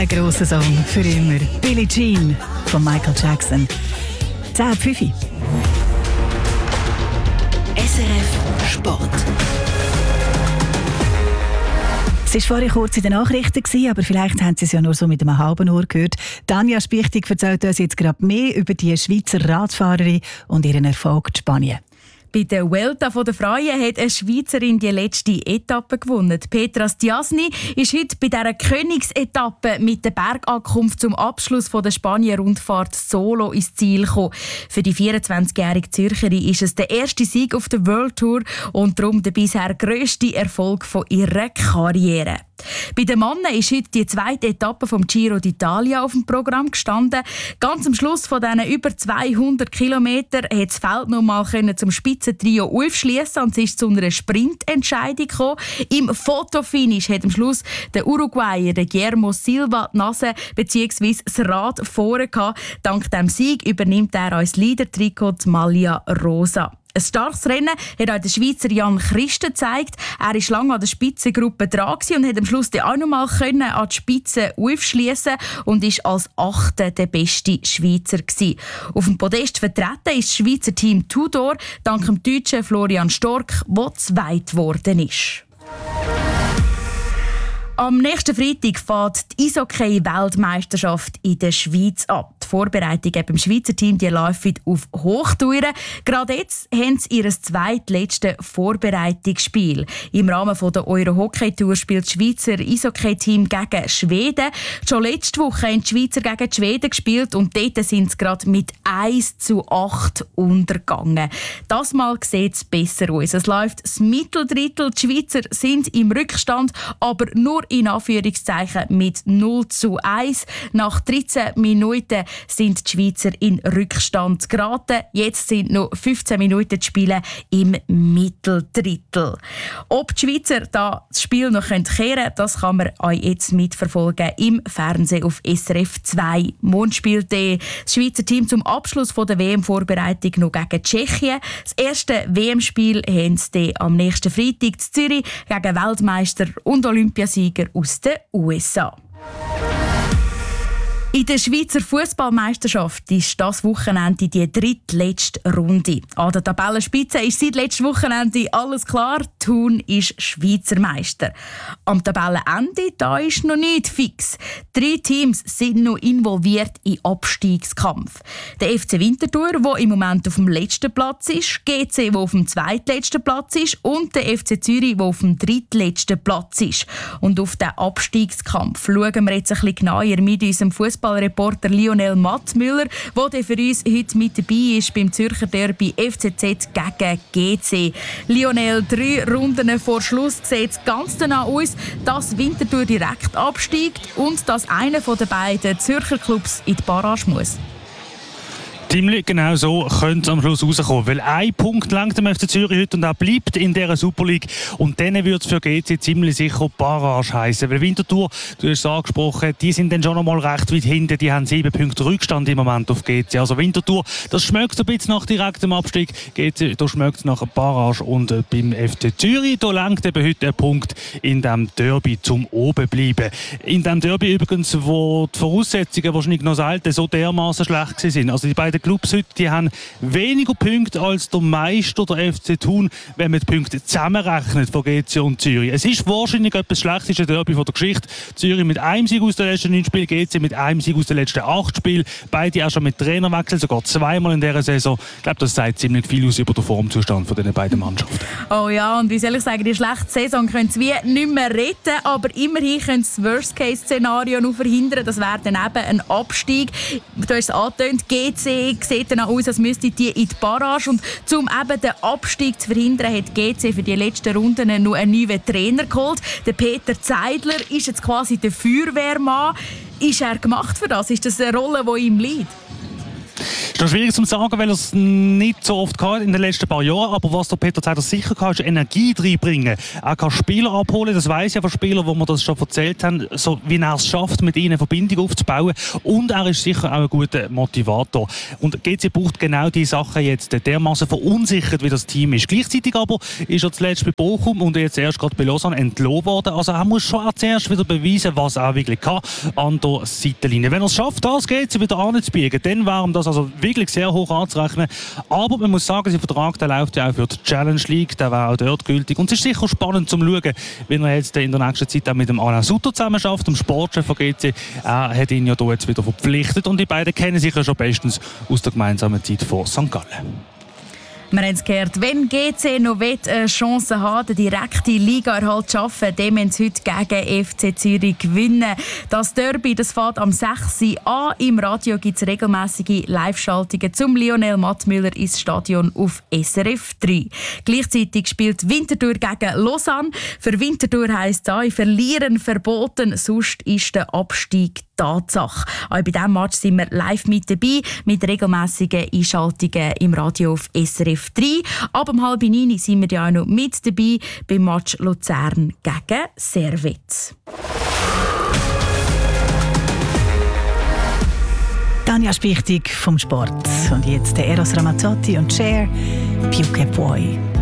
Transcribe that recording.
Ein grosser Song für immer. Billie Jean von Michael Jackson. 10:05. SRF Sport. Es war vorhin kurz in den Nachrichten, aber vielleicht haben Sie es ja nur so mit einem halben Ohr gehört. Tanja Spichtig erzählt uns jetzt gerade mehr über die Schweizer Radfahrerin und ihren Erfolg in Spanien. Bei der Vuelta der Frauen hat eine Schweizerin die letzte Etappe gewonnen. Petra Stiasny ist heute bei dieser Königsetappe mit der Bergankunft zum Abschluss der Spanien-Rundfahrt solo ins Ziel gekommen. Für die 24-jährige Zürcherin ist es der erste Sieg auf der World Tour und darum der bisher grösste Erfolg ihrer Karriere. Bei den Männern ist heute die zweite Etappe vom Giro d'Italia auf dem Programm gestanden. Ganz am Schluss von diesen über 200 Kilometern konnte das Feld noch mal zum Spitzentrio aufschliessen und es ist zu einer Sprintentscheidung gekommen. Im Fotofinish hat am Schluss der Uruguayer Guillermo Silva die Nase bzw. das Rad vorne gehabt. Dank diesem Sieg übernimmt er als Leader-Trikot die Maglia Rosa. Ein starkes Rennen hat auch der Schweizer Jan Christen gezeigt. Er war lange an der Spitzengruppe dran und hat am Schluss auch noch mal an die Spitze aufschliessen und ist als 8. der beste Schweizer gewesen. Auf dem Podest vertreten ist das Schweizer Team Tudor, dank dem deutschen Florian Stork, der zweit geworden ist. Am nächsten Freitag fährt die Eishockey-Weltmeisterschaft in der Schweiz ab. Die Vorbereitungen beim Schweizer Team laufen auf Hochtouren. Gerade jetzt haben sie ihr zweitletztes Vorbereitungsspiel. Im Rahmen der Euro-Hockey-Tour spielt das Schweizer Eishockey-Team gegen Schweden. Schon letzte Woche haben die Schweizer gegen die Schweden gespielt und dort sind sie gerade mit 1:8 untergegangen. Das Mal sieht es besser aus. Es läuft das Mitteldrittel. Die Schweizer sind im Rückstand, aber nur in Anführungszeichen mit 0:1. Nach 13 Minuten sind die Schweizer in Rückstand geraten. Jetzt sind noch 15 Minuten zu spielen im Mitteldrittel. Ob die Schweizer das Spiel noch kehren können, das kann man euch jetzt mitverfolgen im Fernsehen auf SRF 2. Morgen spielt das Schweizer Team zum Abschluss der WM-Vorbereitung noch gegen Tschechien. Das erste WM-Spiel haben sie am nächsten Freitag in Zürich gegen Weltmeister und Olympiasieger aus den USA. In der Schweizer Fußballmeisterschaft ist das Wochenende die drittletzte Runde. An der Tabellenspitze ist seit letztem Wochenende alles klar. Thun ist Schweizer Meister. Am Tabellenende da ist noch nicht fix. 3 Teams sind noch involviert im Abstiegskampf. Der FC Winterthur, der im Moment auf dem letzten Platz ist, GC, der auf dem zweitletzten Platz ist und der FC Zürich, der auf dem drittletzten Platz ist. Und auf den Abstiegskampf schauen wir jetzt ein bisschen genauer mit unserem Fußballreporter Lionel Matzmüller, der für uns heute mit dabei ist beim Zürcher Derby FCZ gegen GC. Lionel, 3 Runden vor Schluss sieht es ganz danach aus, dass Winterthur direkt absteigt und dass einer der beiden Zürcher Clubs in die Barrage muss. Ziemlich genau so könnte es am Schluss rauskommen. Weil ein Punkt langt dem FC Zürich heute und auch bleibt in dieser Super League. Und dann wird es für GC ziemlich sicher Barrage heissen. Weil Winterthur, du hast es angesprochen, die sind dann schon einmal recht weit hinten. Die haben 7 Punkte Rückstand im Moment auf GC. Also Winterthur, das schmeckt ein bisschen nach direktem Abstieg. GC, da schmeckt es nach Barrage. Und beim FC Zürich, da langt eben heute ein Punkt in diesem Derby zum Obenbleiben. In diesem Derby übrigens, wo die Voraussetzungen wahrscheinlich noch selten so dermaßen schlecht waren. Also die beiden Clubs heute, die haben weniger Punkte als der Meister, der FC Thun, wenn man die Punkte zusammenrechnet von GC und Zürich. Es ist wahrscheinlich etwas schlechteste Derby von der Geschichte. Zürich mit einem Sieg aus den letzten 9 Spielen, GC mit einem Sieg aus den letzten 8 Spielen. Beide auch schon mit Trainerwechsel, sogar 2-mal in dieser Saison. Ich glaube, das sagt ziemlich viel aus über den Formzustand von diesen beiden Mannschaften. Oh ja, und wie soll ich sagen, die schlechte Saison können sie wie nicht mehr retten, aber immerhin können sie das Worst-Case-Szenario noch verhindern. Das wäre dann eben ein Abstieg. Du hast es angetönt, GC sieht dann aus, als müsste die in die Barrage. Und um eben den Abstieg zu verhindern, hat GC für die letzten Runden noch einen neuen Trainer geholt. Der Peter Zeidler ist jetzt quasi der Feuerwehrmann. Ist er gemacht für das? Ist das eine Rolle, die ihm liegt? ist schwierig zu sagen, weil er es nicht so oft gehabt in den letzten paar Jahren. Aber was der Peter Zeidler sicher kann, ist Energie reinbringen. Er kann Spieler abholen, das weiss ich ja von Spielern, wo wir das schon erzählt haben, so wie er es schafft, mit ihnen eine Verbindung aufzubauen. Und er ist sicher auch ein guter Motivator. Und GC braucht genau diese Sachen jetzt dermaßen verunsichert, wie das Team ist. Gleichzeitig aber ist er zuletzt bei Bochum und jetzt erst gerade bei Lausanne entlohnt worden. Also er muss schon zuerst wieder beweisen, was er wirklich kann an der Seitenlinie. Wenn er es schafft, das GC wieder anzubiegen, dann wäre ihm das also wirklich sehr hoch anzurechnen. Aber man muss sagen, sein Vertrag der läuft ja auch für die Challenge League, der wäre auch dort gültig. Und es ist sicher spannend zu schauen, wie er jetzt in der nächsten Zeit auch mit dem Alain Sutter zusammen schafft, dem Sportchef von GC. Er hat ihn ja hier jetzt wieder verpflichtet und die beiden kennen sich ja schon bestens aus der gemeinsamen Zeit vor St. Gallen. Wir haben es gehört, wenn GC noch eine Chance hat, den direkten Ligaerhalt zu schaffen, dann müssen sie heute gegen FC Zürich gewinnen. Das Derby, das fährt am 6. Uhr an. Im Radio gibt es regelmäßige Live-Schaltungen zum Lionel Mattmüller ins Stadion auf SRF 3. Gleichzeitig spielt Winterthur gegen Lausanne. Für Winterthur heisst es verlieren verboten, sonst ist der Abstieg Tatsache. Auch bei diesem Match sind wir live mit dabei, mit regelmässigen Einschaltungen im Radio auf SRF 3. Ab 8:30 sind wir ja auch noch mit dabei beim Match Luzern gegen Servette. Tanja Spichtig vom Sport. Und jetzt der Eros Ramazzotti und Cher, Più che puoi.